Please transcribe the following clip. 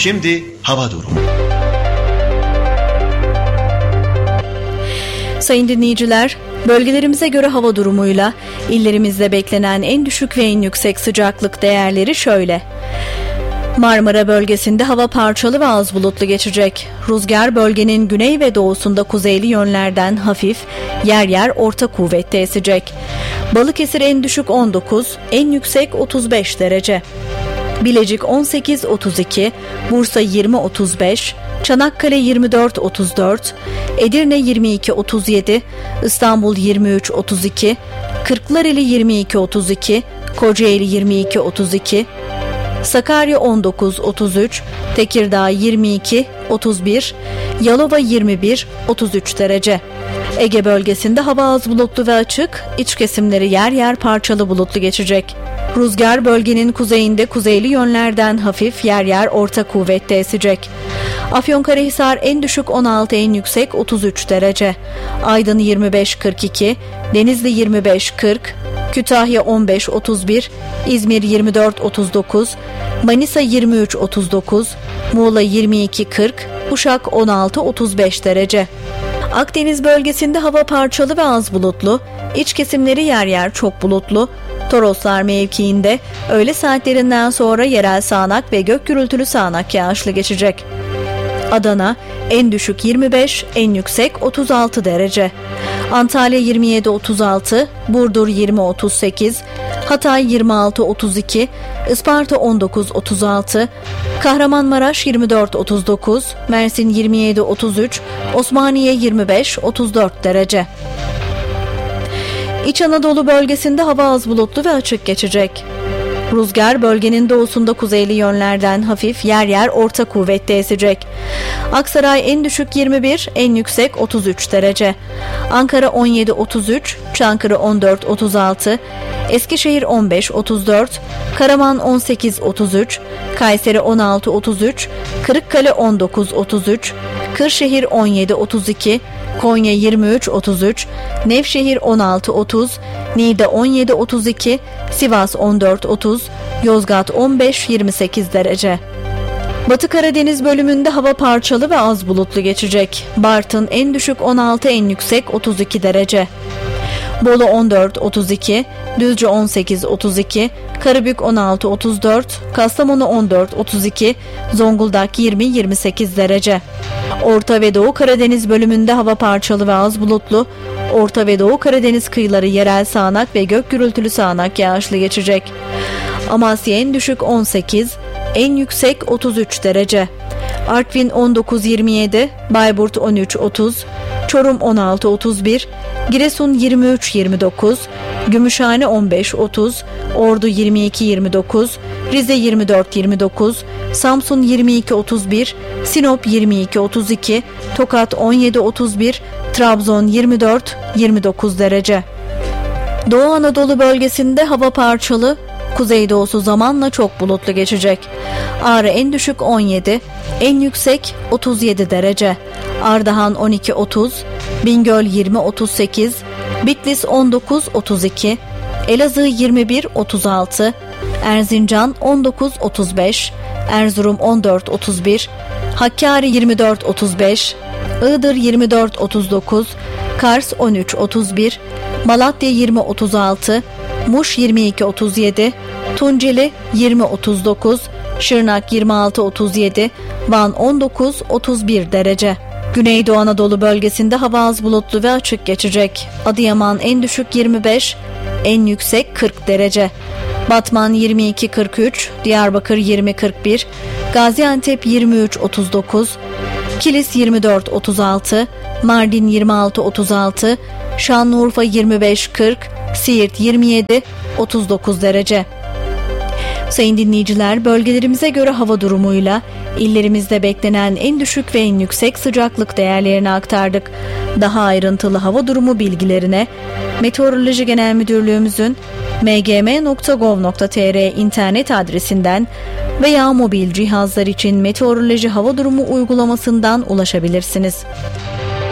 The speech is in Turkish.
Şimdi hava durumu. Sayın dinleyiciler, bölgelerimize göre hava durumuyla illerimizde beklenen en düşük ve en yüksek sıcaklık değerleri şöyle. Marmara bölgesinde hava parçalı ve az bulutlu geçecek. Rüzgar bölgenin güney ve doğusunda kuzeyli yönlerden hafif, yer yer orta kuvvette esecek. Balıkesir en düşük 19, en yüksek 35 derece. Bilecik 18-32, Bursa 20-35, Çanakkale 24-34, Edirne 22-37, İstanbul 23-32, Kırklareli 22-32, Kocaeli 22-32, Sakarya 19-33, Tekirdağ 22-31, Yalova 21-33 derece. Ege bölgesinde hava az bulutlu ve açık, iç kesimleri yer yer parçalı bulutlu geçecek. Rüzgar bölgenin kuzeyinde kuzeyli yönlerden hafif, yer yer orta kuvvette esecek. Afyonkarahisar en düşük 16, en yüksek 33 derece. Aydın 25-42, Denizli 25-40, Kütahya 15-31, İzmir 24-39, Manisa 23-39, Muğla 22-40, Uşak 16-35 derece. Akdeniz bölgesinde hava parçalı ve az bulutlu, iç kesimleri yer yer çok bulutlu. Toroslar mevkiinde öğle saatlerinden sonra yerel sağanak ve gök gürültülü sağanak yağışlı geçecek. Adana en düşük 25, en yüksek 36 derece. Antalya 27-36, Burdur 20-38, Hatay 26-32, Isparta 19-36, Kahramanmaraş 24-39, Mersin 27-33, Osmaniye 25-34 derece. İç Anadolu bölgesinde hava az bulutlu ve açık geçecek. Rüzgar bölgenin doğusunda kuzeyli yönlerden hafif, yer yer orta kuvvette esecek. Aksaray en düşük 21, en yüksek 33 derece. Ankara 17-33, Çankırı 14-36, Eskişehir 15-34, Karaman 18-33, Kayseri 16-33, Kırıkkale 19-33, Kırşehir 17-32, Konya 23-33, Nevşehir 16-30, Niğde 17-32, Sivas 14-30, Yozgat 15-28 derece. Batı Karadeniz bölümünde hava parçalı ve az bulutlu geçecek. Bartın en düşük 16, en yüksek 32 derece. Bolu 14-32, Düzce 18-32, Karabük 16-34, Kastamonu 14-32, Zonguldak 20-28 derece. Orta ve Doğu Karadeniz bölümünde hava parçalı ve az bulutlu. Orta ve Doğu Karadeniz kıyıları yerel sağanak ve gök gürültülü sağanak yağışlı geçecek. Amasya en düşük 18, en yüksek 33 derece. Artvin 19-27, Bayburt 13-30, Çorum 16-31, Giresun 23-29, Gümüşhane 15-30, Ordu 22-29, Rize 24-29, Samsun 22-31, Sinop 22-32, Tokat 17-31, Trabzon 24-29 derece. Doğu Anadolu bölgesinde hava parçalı, kuzeydoğusu zamanla çok bulutlu geçecek. Ağrı en düşük 17, en yüksek 37 derece. Ardahan 12-30, Bingöl 20-38, Bitlis 19-32, Elazığ 21-36, Erzincan 19-35, Erzurum 14-31, Hakkari 24-35, Iğdır 24-39, Kars 13-31, Malatya 20-36, Muş 22-37, Tunceli 20-39, Şırnak 26-37, Van 19-31 derece. Güneydoğu Anadolu bölgesinde hava az bulutlu ve açık geçecek. Adıyaman en düşük 25, en yüksek 40 derece. Batman 22-43, Diyarbakır 20-41, Gaziantep 23-39, Kilis 24-36, Mardin 26-36, Şanlıurfa 25-40, Siirt 27-39 derece. Sayın dinleyiciler, bölgelerimize göre hava durumuyla illerimizde beklenen en düşük ve en yüksek sıcaklık değerlerini aktardık. Daha ayrıntılı hava durumu bilgilerine Meteoroloji Genel Müdürlüğümüzün mgm.gov.tr internet adresinden veya mobil cihazlar için meteoroloji hava durumu uygulamasından ulaşabilirsiniz.